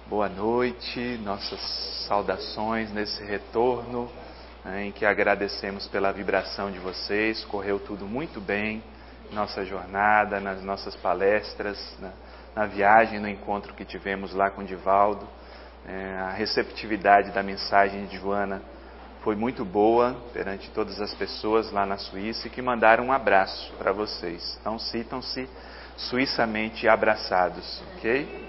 Boa noite, nossas saudações nesse retorno, em que agradecemos pela vibração de vocês. Correu tudo muito bem, nossa jornada, nas nossas palestras, na viagem, no encontro que tivemos lá com o Divaldo. A receptividade da mensagem de Joana foi muito boa perante todas as pessoas lá na Suíça, que mandaram um abraço para vocês. Então sintam-se suíçamente abraçados, ok?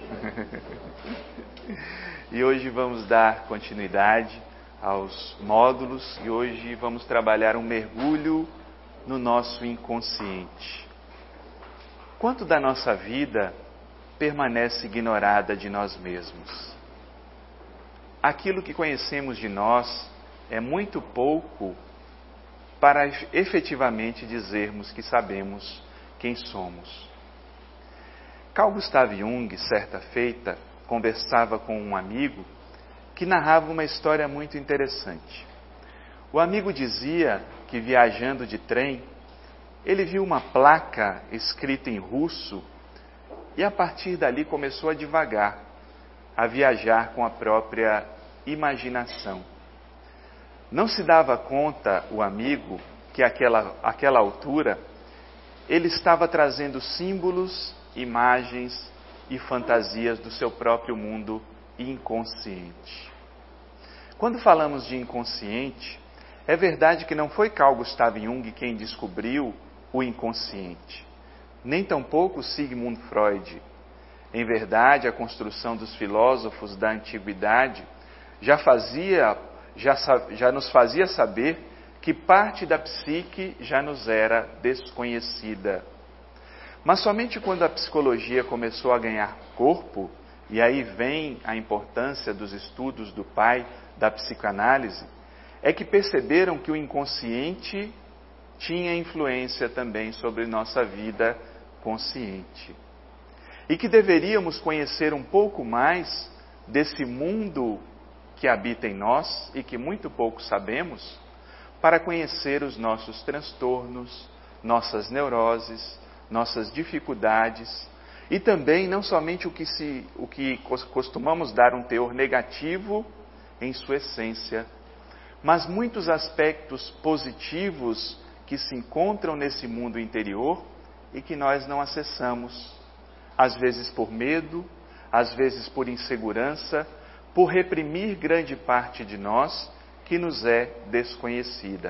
E hoje vamos dar continuidade aos módulos e hoje vamos trabalhar um mergulho no nosso inconsciente. Quanto da nossa vida permanece ignorada de nós mesmos? Aquilo que conhecemos de nós é muito pouco para efetivamente dizermos que sabemos quem somos. Carl Gustav Jung, certa feita, conversava com um amigo que narrava uma história muito interessante. O amigo dizia que, viajando de trem, ele viu uma placa escrita em russo e, a partir dali, começou a divagar, a viajar com a própria imaginação. Não se dava conta, o amigo, que àquela altura ele estava trazendo símbolos, imagens e fantasias do seu próprio mundo inconsciente. Quando falamos de inconsciente, é verdade que não foi Carl Gustav Jung quem descobriu o inconsciente, nem tampouco Sigmund Freud. Em verdade, a construção dos filósofos da antiguidade já nos fazia saber que parte da psique já nos era desconhecida. Mas somente quando a psicologia começou a ganhar corpo, e aí vem a importância dos estudos do pai da psicanálise, é que perceberam que o inconsciente tinha influência também sobre nossa vida consciente. E que deveríamos conhecer um pouco mais desse mundo que habita em nós e que muito pouco sabemos, para conhecer os nossos transtornos, nossas neuroses, nossas dificuldades, e também não somente o que costumamos dar um teor negativo em sua essência, mas muitos aspectos positivos que se encontram nesse mundo interior e que nós não acessamos, às vezes por medo, às vezes por insegurança, por reprimir grande parte de nós que nos é desconhecida.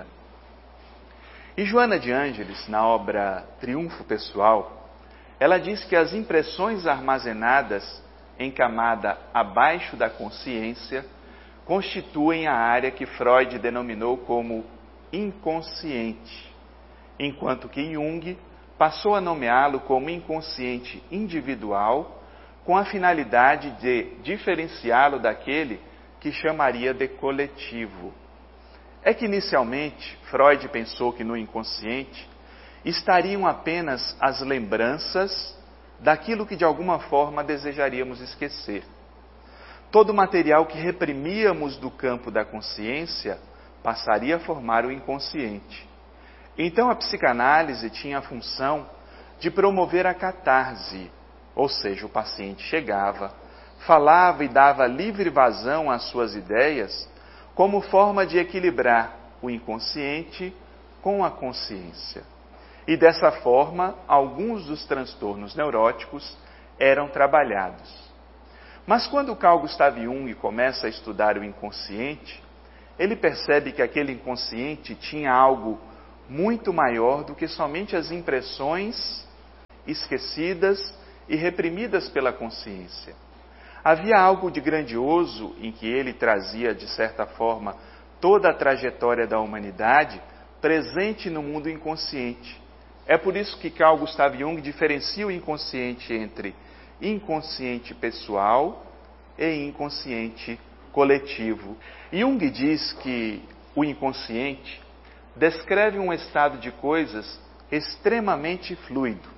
E Joana de Ângeles, na obra Triunfo Pessoal, ela diz que as impressões armazenadas em camada abaixo da consciência constituem a área que Freud denominou como inconsciente, enquanto que Jung passou a nomeá-lo como inconsciente individual, com a finalidade de diferenciá-lo daquele que chamaria de coletivo. É que inicialmente Freud pensou que no inconsciente estariam apenas as lembranças daquilo que de alguma forma desejaríamos esquecer. Todo o material que reprimíamos do campo da consciência passaria a formar o inconsciente. Então a psicanálise tinha a função de promover a catarse, ou seja, o paciente chegava, falava e dava livre vazão às suas ideias, como forma de equilibrar o inconsciente com a consciência. E dessa forma, alguns dos transtornos neuróticos eram trabalhados. Mas quando Carl Gustav Jung começa a estudar o inconsciente, ele percebe que aquele inconsciente tinha algo muito maior do que somente as impressões esquecidas e reprimidas pela consciência. Havia algo de grandioso em que ele trazia, de certa forma, toda a trajetória da humanidade presente no mundo inconsciente. É por isso que Carl Gustav Jung diferencia o inconsciente entre inconsciente pessoal e inconsciente coletivo. Jung diz que o inconsciente descreve um estado de coisas extremamente fluido.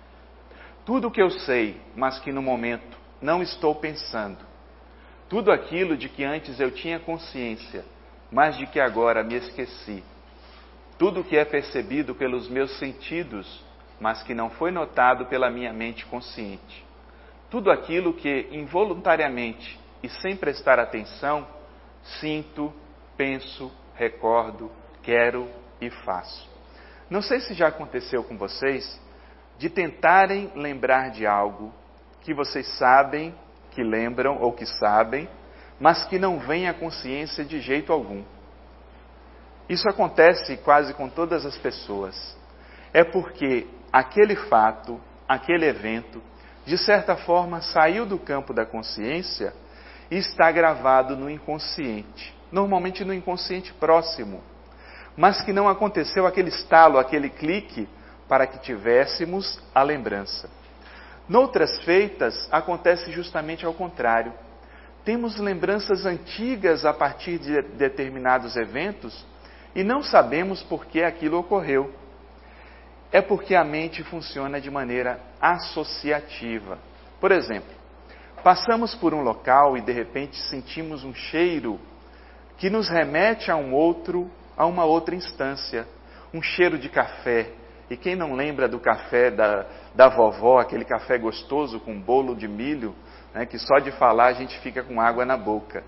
Tudo o que eu sei, mas que no momento não estou pensando. Tudo aquilo de que antes eu tinha consciência, mas de que agora me esqueci. Tudo o que é percebido pelos meus sentidos, mas que não foi notado pela minha mente consciente. Tudo aquilo que involuntariamente e sem prestar atenção, sinto, penso, recordo, quero e faço. Não sei se já aconteceu com vocês de tentarem lembrar de algo que vocês sabem, que lembram ou que sabem, mas que não vem à consciência de jeito algum. Isso acontece quase com todas as pessoas. É porque aquele fato, aquele evento, de certa forma saiu do campo da consciência e está gravado no inconsciente, normalmente no inconsciente próximo, mas que não aconteceu aquele estalo, aquele clique para que tivéssemos a lembrança. Noutras feitas, acontece justamente ao contrário. Temos lembranças antigas a partir de determinados eventos e não sabemos por que aquilo ocorreu. É porque a mente funciona de maneira associativa. Por exemplo, passamos por um local e de repente sentimos um cheiro que nos remete a uma outra instância, um cheiro de café. E quem não lembra do café da vovó, aquele café gostoso com bolo de milho, né, que só de falar a gente fica com água na boca.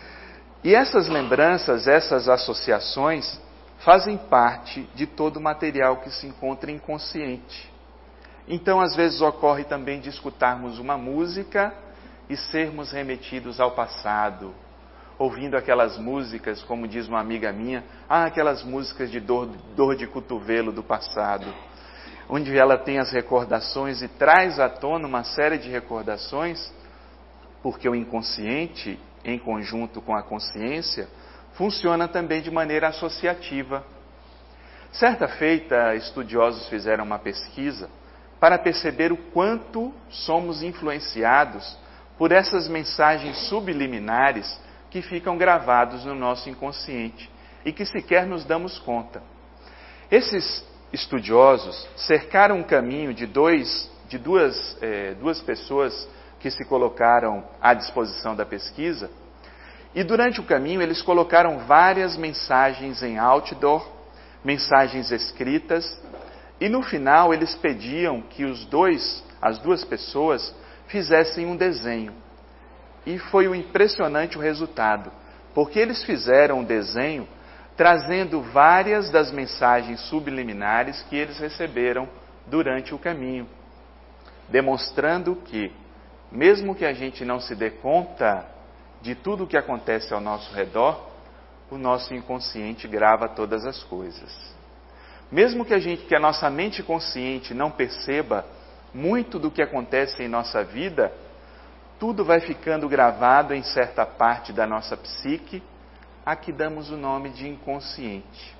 E essas lembranças, essas associações, fazem parte de todo o material que se encontra inconsciente. Então, às vezes, ocorre também de escutarmos uma música e sermos remetidos ao passado, ouvindo aquelas músicas, como diz uma amiga minha, aquelas músicas de dor de cotovelo do passado, onde ela tem as recordações e traz à tona uma série de recordações, porque o inconsciente, em conjunto com a consciência, funciona também de maneira associativa. Certa feita, estudiosos fizeram uma pesquisa para perceber o quanto somos influenciados por essas mensagens subliminares que ficam gravados no nosso inconsciente e que sequer nos damos conta. Esses estudiosos cercaram um caminho de duas pessoas que se colocaram à disposição da pesquisa, e durante o caminho eles colocaram várias mensagens em outdoor, mensagens escritas, e no final eles pediam que as duas pessoas fizessem um desenho. E foi impressionante o resultado, porque eles fizeram um desenho trazendo várias das mensagens subliminares que eles receberam durante o caminho, demonstrando que, mesmo que a gente não se dê conta de tudo o que acontece ao nosso redor, o nosso inconsciente grava todas as coisas. Mesmo que a nossa mente consciente não perceba muito do que acontece em nossa vida, tudo vai ficando gravado em certa parte da nossa psique, a que damos o nome de inconsciente.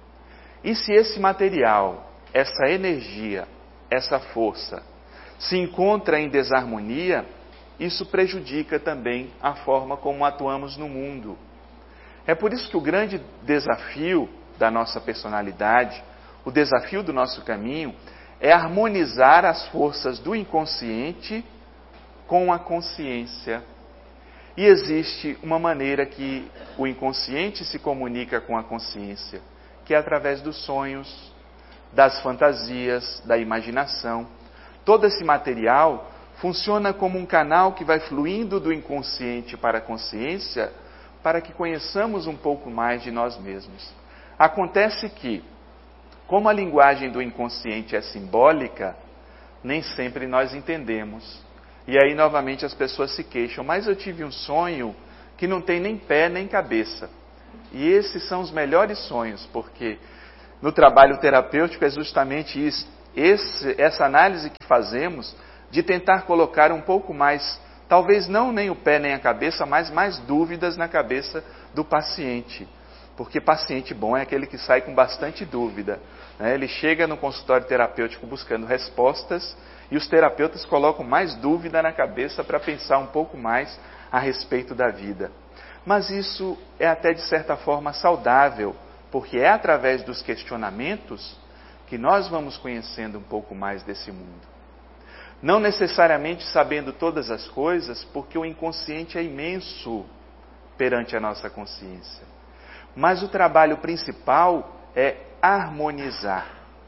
E se esse material, essa energia, essa força, se encontra em desarmonia, isso prejudica também a forma como atuamos no mundo. É por isso que o grande desafio da nossa personalidade, o desafio do nosso caminho, é harmonizar as forças do inconsciente com a consciência. E existe uma maneira que o inconsciente se comunica com a consciência, que é através dos sonhos, das fantasias, da imaginação. Todo esse material funciona como um canal que vai fluindo do inconsciente para a consciência, para que conheçamos um pouco mais de nós mesmos. Acontece que, como a linguagem do inconsciente é simbólica, nem sempre nós entendemos. E aí, novamente, as pessoas se queixam, mas eu tive um sonho que não tem nem pé nem cabeça. E esses são os melhores sonhos, porque no trabalho terapêutico é justamente isso, essa análise que fazemos de tentar colocar um pouco mais, talvez não nem o pé nem a cabeça, mas mais dúvidas na cabeça do paciente. Porque paciente bom é aquele que sai com bastante dúvida, né? Ele chega no consultório terapêutico buscando respostas e os terapeutas colocam mais dúvida na cabeça para pensar um pouco mais a respeito da vida. Mas isso é até de certa forma saudável, porque é através dos questionamentos que nós vamos conhecendo um pouco mais desse mundo. Não necessariamente sabendo todas as coisas, porque o inconsciente é imenso perante a nossa consciência. Mas o trabalho principal é harmonizar.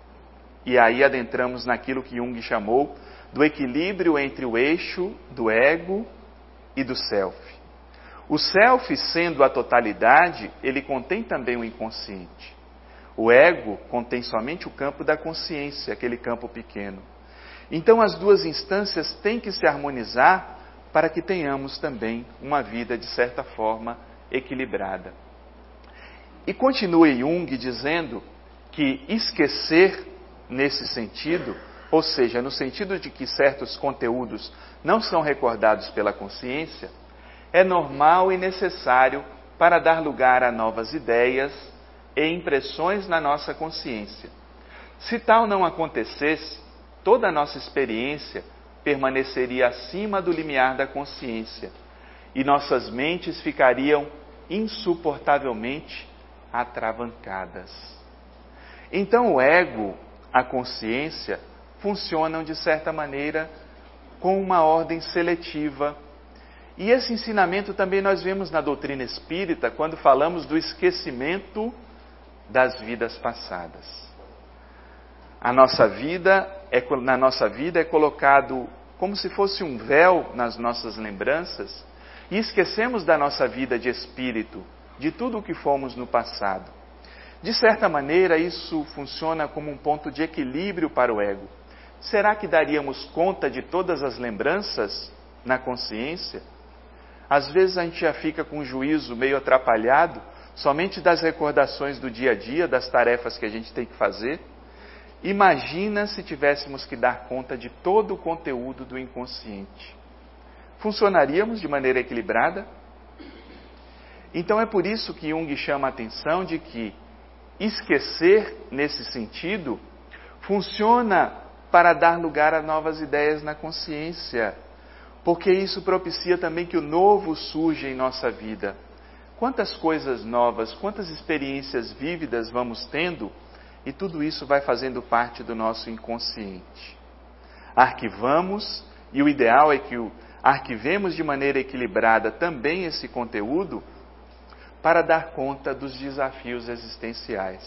E aí adentramos naquilo que Jung chamou do equilíbrio entre o eixo do ego e do self. O self, sendo a totalidade, ele contém também o inconsciente. O ego contém somente o campo da consciência, aquele campo pequeno. Então as duas instâncias têm que se harmonizar para que tenhamos também uma vida, de certa forma, equilibrada. E continua Jung dizendo que esquecer nesse sentido, ou seja, no sentido de que certos conteúdos não são recordados pela consciência, é normal e necessário para dar lugar a novas ideias e impressões na nossa consciência. Se tal não acontecesse, toda a nossa experiência permaneceria acima do limiar da consciência e nossas mentes ficariam insuportavelmente atravancadas. Então o ego, a consciência, funcionam de certa maneira com uma ordem seletiva. E esse ensinamento também nós vemos na doutrina espírita quando falamos do esquecimento das vidas passadas. Na nossa vida é colocado como se fosse um véu nas nossas lembranças e esquecemos da nossa vida de espírito, de tudo o que fomos no passado. De certa maneira, isso funciona como um ponto de equilíbrio para o ego. Será que daríamos conta de todas as lembranças na consciência? Às vezes a gente já fica com o juízo meio atrapalhado, somente das recordações do dia a dia, das tarefas que a gente tem que fazer. Imagina se tivéssemos que dar conta de todo o conteúdo do inconsciente. Funcionaríamos de maneira equilibrada? Então é por isso que Jung chama a atenção de que esquecer, nesse sentido, funciona para dar lugar a novas ideias na consciência, porque isso propicia também que o novo surja em nossa vida. Quantas coisas novas, quantas experiências vívidas vamos tendo, e tudo isso vai fazendo parte do nosso inconsciente. Arquivamos, e o ideal é que arquivemos de maneira equilibrada também esse conteúdo para dar conta dos desafios existenciais.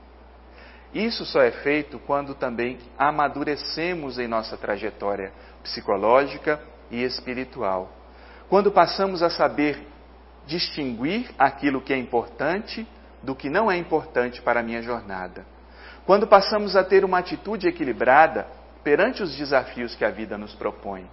Isso só é feito quando também amadurecemos em nossa trajetória psicológica e espiritual. Quando passamos a saber distinguir aquilo que é importante do que não é importante para a minha jornada. Quando passamos a ter uma atitude equilibrada perante os desafios que a vida nos propõe.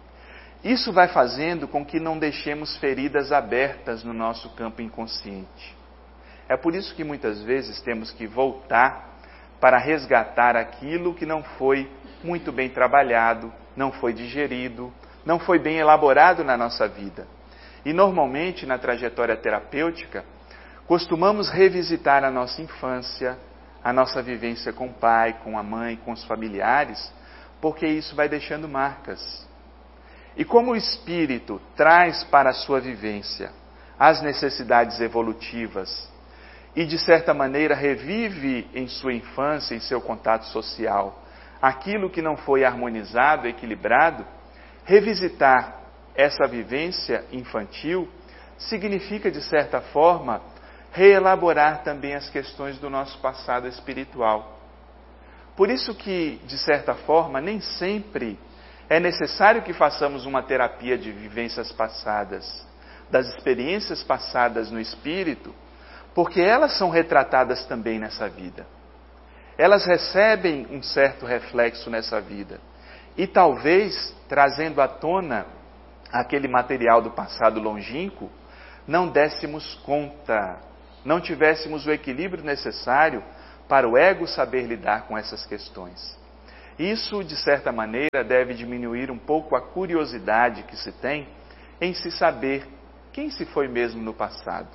Isso vai fazendo com que não deixemos feridas abertas no nosso campo inconsciente. É por isso que muitas vezes temos que voltar para resgatar aquilo que não foi muito bem trabalhado, não foi digerido, não foi bem elaborado na nossa vida. E normalmente na trajetória terapêutica, costumamos revisitar a nossa infância, a nossa vivência com o pai, com a mãe, com os familiares, porque isso vai deixando marcas. E como o espírito traz para a sua vivência as necessidades evolutivas e de certa maneira revive em sua infância, em seu contato social, aquilo que não foi harmonizado, equilibrado, revisitar essa vivência infantil significa, de certa forma, reelaborar também as questões do nosso passado espiritual. Por isso que, de certa forma, nem sempre é necessário que façamos uma terapia de vivências passadas, das experiências passadas no espírito, porque elas são retratadas também nessa vida. Elas recebem um certo reflexo nessa vida. E talvez, trazendo à tona aquele material do passado longínquo, não dessemos conta, não tivéssemos o equilíbrio necessário para o ego saber lidar com essas questões. Isso, de certa maneira, deve diminuir um pouco a curiosidade que se tem em se saber quem se foi mesmo no passado.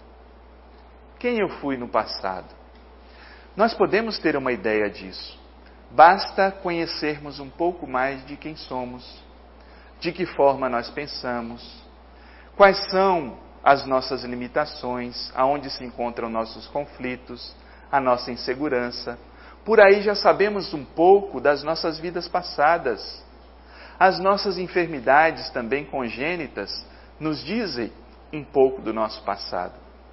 Quem eu fui no passado? Nós podemos ter uma ideia disso. Basta conhecermos um pouco mais de quem somos, de que forma nós pensamos, quais são as nossas limitações, aonde se encontram nossos conflitos, a nossa insegurança. Por aí já sabemos um pouco das nossas vidas passadas. As nossas enfermidades também congênitas nos dizem um pouco do nosso passado.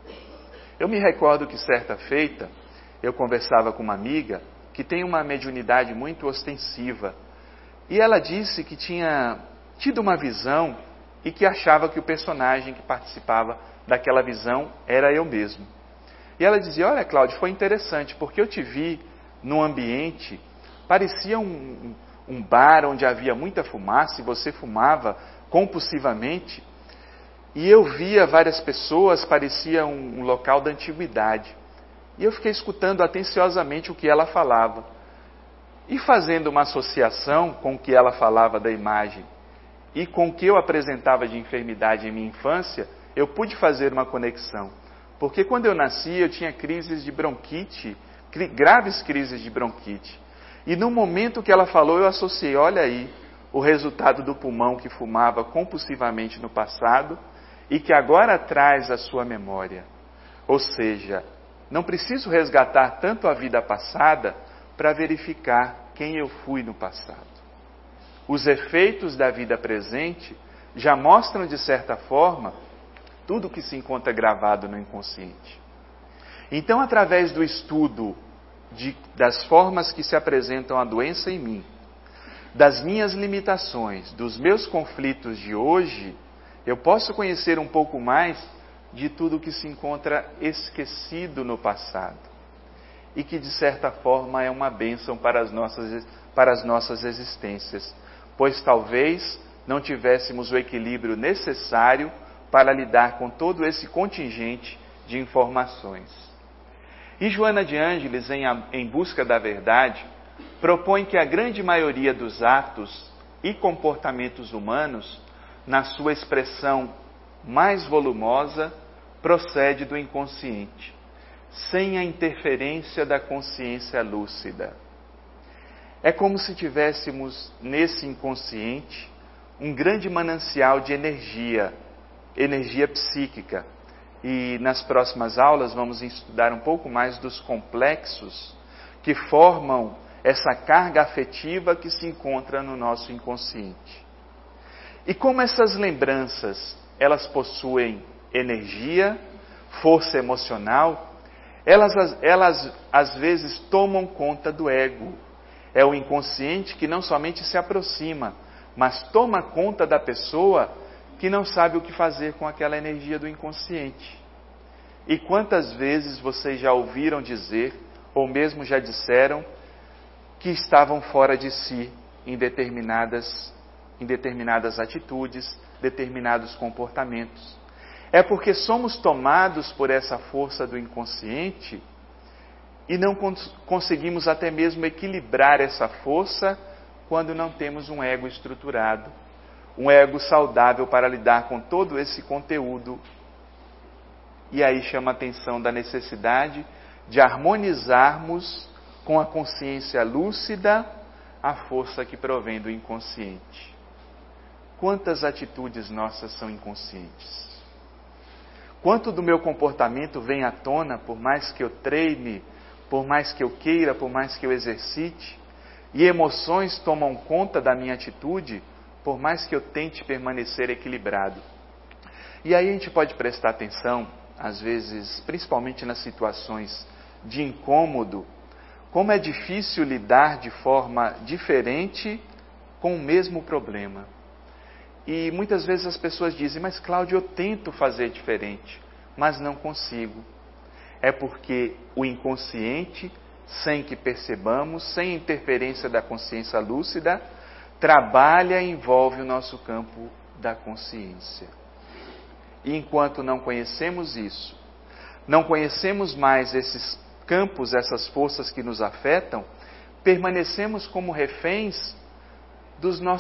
Eu me recordo que certa feita eu conversava com uma amiga que tem uma mediunidade muito ostensiva e ela disse que tinha tido uma visão e que achava que o personagem que participava daquela visão era eu mesmo. E ela dizia, olha Cláudio, foi interessante, porque eu te vi num ambiente, parecia um bar onde havia muita fumaça e você fumava compulsivamente, e eu via várias pessoas, parecia um local da antiguidade. E eu fiquei escutando atenciosamente o que ela falava. E fazendo uma associação com o que ela falava da imagem e com o que eu apresentava de enfermidade em minha infância, eu pude fazer uma conexão. Porque quando eu nasci, eu tinha crises de bronquite, graves crises de bronquite. E no momento que ela falou, eu associei, olha aí, o resultado do pulmão que fumava compulsivamente no passado e que agora traz a sua memória. Ou seja, não preciso resgatar tanto a vida passada para verificar quem eu fui no passado. Os efeitos da vida presente já mostram, de certa forma, tudo que se encontra gravado no inconsciente. Então, através do estudo das formas que se apresentam a doença em mim, das minhas limitações, dos meus conflitos de hoje, eu posso conhecer um pouco mais de tudo que se encontra esquecido no passado e que, de certa forma, é uma bênção para as nossas existências, pois talvez não tivéssemos o equilíbrio necessário para lidar com todo esse contingente de informações. E Joana de Ângeles, em Busca da Verdade, propõe que a grande maioria dos atos e comportamentos humanos, na sua expressão mais volumosa, procede do inconsciente, sem a interferência da consciência lúcida. É como se tivéssemos nesse inconsciente um grande manancial de energia psíquica. E nas próximas aulas vamos estudar um pouco mais dos complexos que formam essa carga afetiva que se encontra no nosso inconsciente. E como essas lembranças, elas possuem energia, força emocional, elas às vezes tomam conta do ego. É o inconsciente que não somente se aproxima, mas toma conta da pessoa que não sabe o que fazer com aquela energia do inconsciente. E quantas vezes vocês já ouviram dizer, ou mesmo já disseram, que estavam fora de si em determinadas atitudes, determinados comportamentos. É porque somos tomados por essa força do inconsciente e não conseguimos até mesmo equilibrar essa força quando não temos um ego estruturado, um ego saudável para lidar com todo esse conteúdo. E aí chama a atenção da necessidade de harmonizarmos com a consciência lúcida a força que provém do inconsciente. Quantas atitudes nossas são inconscientes? Quanto do meu comportamento vem à tona, por mais que eu treine, por mais que eu queira, por mais que eu exercite, e emoções tomam conta da minha atitude, por mais que eu tente permanecer equilibrado. E aí a gente pode prestar atenção, às vezes, principalmente nas situações de incômodo, como é difícil lidar de forma diferente com o mesmo problema. E muitas vezes as pessoas dizem, mas Cláudio, eu tento fazer diferente, mas não consigo. É porque o inconsciente, sem que percebamos, sem interferência da consciência lúcida, trabalha e envolve o nosso campo da consciência. E enquanto não conhecemos isso, não conhecemos mais esses campos, essas forças que nos afetam, permanecemos como reféns dos nossos